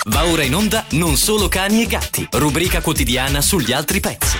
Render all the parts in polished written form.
Va ora in onda Non solo cani e gatti, rubrica quotidiana sugli altri pets.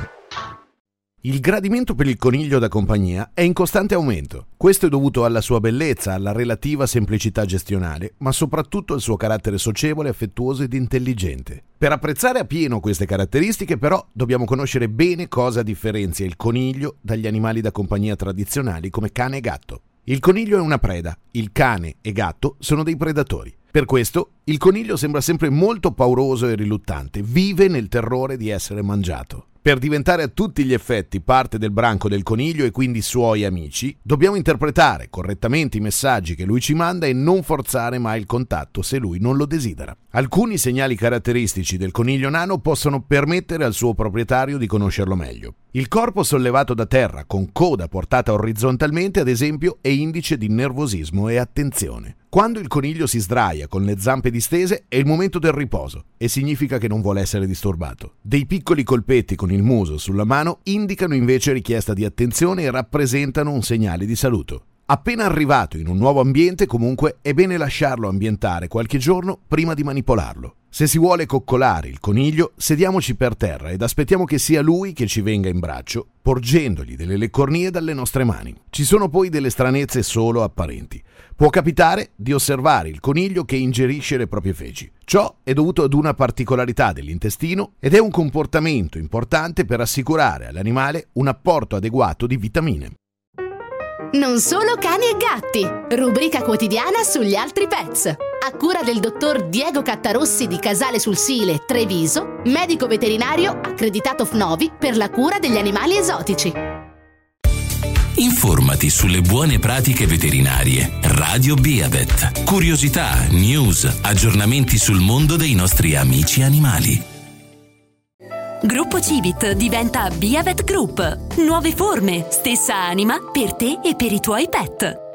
Il gradimento per il coniglio da compagnia è in costante aumento. Questo è dovuto alla sua bellezza, alla relativa semplicità gestionale, ma soprattutto al suo carattere socievole, affettuoso ed intelligente. Per apprezzare appieno queste caratteristiche, però, dobbiamo conoscere bene cosa differenzia il coniglio dagli animali da compagnia tradizionali come cane e gatto. Il coniglio è una preda, il cane e gatto sono dei predatori. Per questo, il coniglio sembra sempre molto pauroso e riluttante, vive nel terrore di essere mangiato. Per diventare a tutti gli effetti parte del branco del coniglio e quindi suoi amici, dobbiamo interpretare correttamente i messaggi che lui ci manda e non forzare mai il contatto se lui non lo desidera. Alcuni segnali caratteristici del coniglio nano possono permettere al suo proprietario di conoscerlo meglio. Il corpo sollevato da terra con coda portata orizzontalmente, ad esempio, è indice di nervosismo e attenzione. Quando il coniglio si sdraia con le zampe distese è il momento del riposo e significa che non vuole essere disturbato. Dei piccoli colpetti con il muso sulla mano indicano invece richiesta di attenzione e rappresentano un segnale di saluto. Appena arrivato in un nuovo ambiente, comunque, è bene lasciarlo ambientare qualche giorno prima di manipolarlo. Se si vuole coccolare il coniglio, sediamoci per terra ed aspettiamo che sia lui che ci venga in braccio, porgendogli delle leccornie dalle nostre mani. Ci sono poi delle stranezze solo apparenti. Può capitare di osservare il coniglio che ingerisce le proprie feci. Ciò è dovuto ad una particolarità dell'intestino ed è un comportamento importante per assicurare all'animale un apporto adeguato di vitamine. Non solo cani e gatti, rubrica quotidiana sugli altri pets. A cura del dottor Diego Cattarossi di Casale sul Sile, Treviso, medico veterinario accreditato FNOVI per la cura degli animali esotici. Informati sulle buone pratiche veterinarie. Radio Beavet. Curiosità, news, aggiornamenti sul mondo dei nostri amici animali. Gruppo Civit diventa Beavet Group. Nuove forme, stessa anima per te e per i tuoi pet.